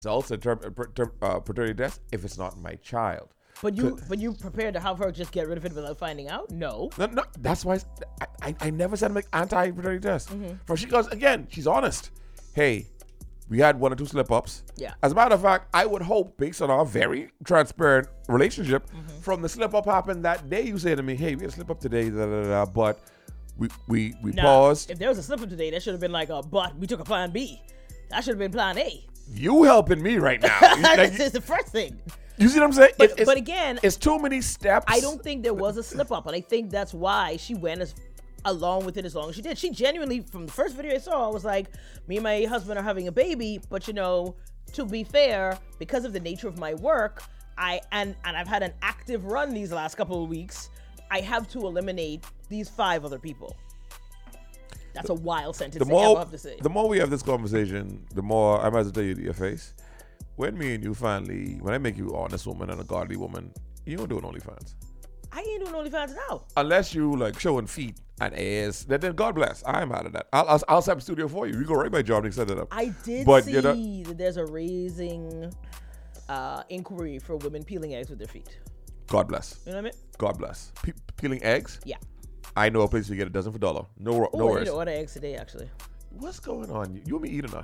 results in paternity test if it's not my child. But you prepared to have her just get rid of it without finding out? No. No, that's why I never said I'm anti-paternity test. For she goes, again, she's honest. Hey, we had 1 or 2 slip-ups. Yeah. As a matter of fact, I would hope, based on our very transparent relationship, from the slip-up happened that day, you say to me, hey, we had a slip-up today, but we paused. If there was a slip-up today, that should have been like but we took a plan B. That should have been plan A. You helping me right now. That's just the first thing. You see what I'm saying? But again, it's too many steps. I don't think there was a slip-up, and I think that's why she went along with it as long as she did. She genuinely, from the first video I saw, was like, me and my husband are having a baby, but to be fair, because of the nature of my work, and I've had an active run these last couple of weeks, I have to eliminate these 5 other people. That's a wild sentence to have to say. The more we have this conversation, the more I might as well tell you to your face. When me and you when I make you an honest woman and a godly woman, you don't do an OnlyFans. I ain't doing OnlyFans now. Unless you like showing feet and ass, then God bless. I'm out of that. I'll set up a studio for you. You go right by job and set it up. I did see that there's a raising inquiry for women peeling eggs with their feet. God bless. You know what I mean? God bless. Peeling eggs? Yeah. I know a place you get a dozen for $1. No worries. I need to order eggs today, actually. What's going on? You and me eat or not?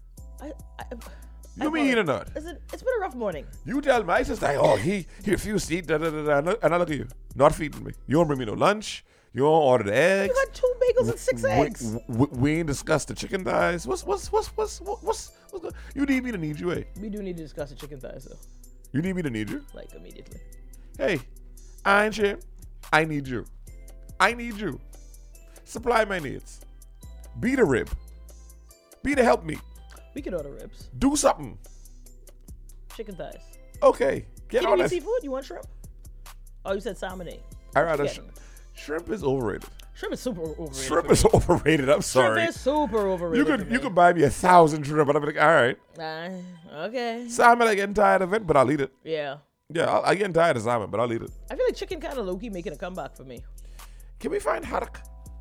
You me eat or not? It's been a rough morning. You tell my sister, he refused to eat, and I look at you, not feeding me. You don't bring me no lunch. You don't order the eggs. You got 2 bagels and 6 eggs. We ain't discussed the chicken thighs. What's good? You need me to need you, eh? We do need to discuss the chicken thighs, though. You need me to need you? Like, immediately. Hey, I ain't shame. I need you. I need you. Supply my needs. Be the rib. Be the help me. We can order ribs. Do something. Chicken thighs. Okay. Get Can on you that. eat seafood? You want shrimp? Oh, you said salmon. I rather shrimp is overrated. Shrimp is super overrated. Shrimp is overrated. I'm sorry. Shrimp is super overrated. You could buy me 1,000 shrimp, and I'm like, all right. Okay. Salmon, I getting tired of it, but I'll eat it. Yeah. Yeah, I getting tired of salmon, but I'll eat it. I feel like chicken kind of low-key making a comeback for me. Can we find haddock?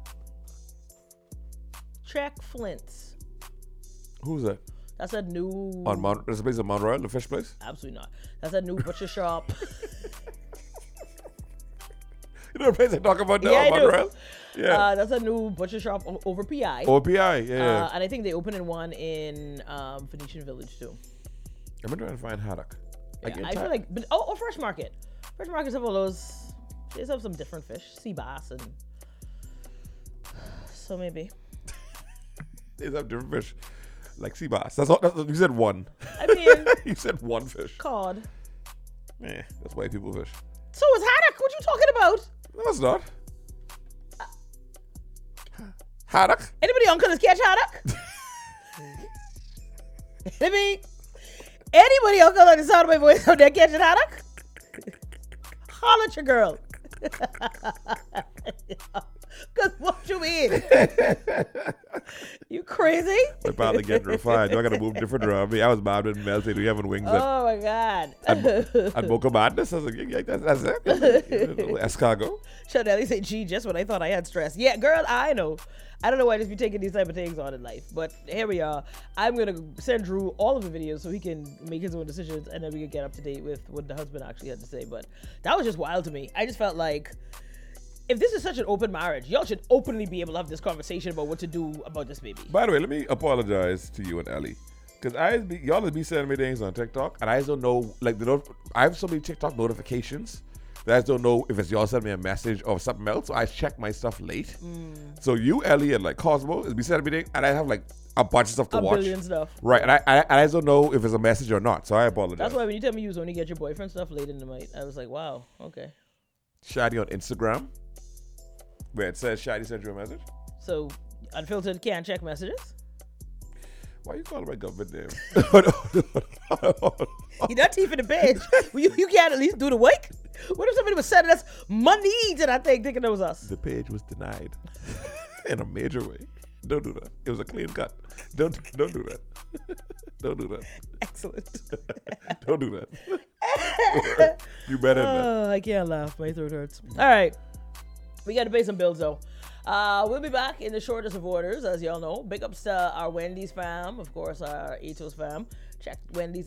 Check Flint's. Who's that? That's a new... There's a place in Monroe, the fish place? Absolutely not. That's a new butcher shop. You know the place I talk about now, yeah, Monroe? Yeah. That's a new butcher shop over PI. Over PI, yeah. And I think they opened one in Phoenician Village, too. I've been trying to find haddock. Yeah, I feel like... Fresh Market. Fresh Markets have all those... They have some different fish. Sea bass and... So maybe. They have different fish. Like sea bass. That's all. You said one. I mean... You said one fish. Cod. That's white people fish. So is haddock. What you talking about? No, it's not. Haddock? Anybody uncle is catch haddock? Anybody uncle on the sound of my voice out there catching haddock? Holler at your girl. Cause what you mean? You crazy? My probably getting refined. I gotta move different around me. I was bobbed and melted. We having wings Oh my God. at Boca Madness. I was like, yeah, that's it. Escargot. Chanel say, gee, just when I thought I had stress. Yeah, girl, I know. I don't know why I just be taking these type of things on in life. But here we are. I'm going to send Drew all of the videos so he can make his own decisions, and then we can get up to date with what the husband actually had to say. But that was just wild to me. I just felt like, if this is such an open marriage, y'all should openly be able to have this conversation about what to do about this baby. By the way, let me apologize to you and Ellie. Because y'all be sending me things on TikTok, and I just don't know, like, I have so many TikTok notifications that I just don't know if it's y'all sending me a message or something else. So I check my stuff late. So you, Ellie, and like Cosmo is be sending me things, and I have like a bunch of stuff to watch. A billion stuff. Right, and I just don't know if it's a message or not. So I apologize. That's why when you tell me you was only get your boyfriend stuff late in the night, I was like, wow, okay. Shadi on Instagram, where it says Shadi sent you a message. So unfiltered can't check messages. Why you calling my government name? You're not teeth in the page. You can't at least do the work. What if somebody was sending us money to that thing thinking it was us? The page was denied in a major way. Don't do that. It was a clean cut. Don't do that. Don't do that. Excellent. Don't do that. You better than that. I can't laugh. My throat hurts. All right. We got to pay some bills, though. We'll be back in the shortest of orders, as y'all know. Big ups to our Wendy's fam, of course, our Etos fam. Check Wendy's